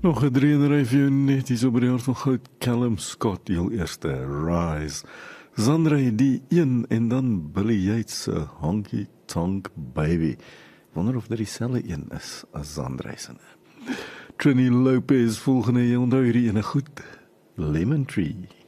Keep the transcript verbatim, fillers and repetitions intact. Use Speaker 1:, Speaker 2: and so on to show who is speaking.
Speaker 1: Nog 'n drieënry vir jou net hier so by die hart van goud. Callum Scott, jou eerste Rise. Zandre die een en dan Billy Yates se Honky Tonk Baby. Wonder of dit dieselfde een is as Zandre se. Trini Lopez volgende, jy onthou hierdie ene goed. Lemon Tree.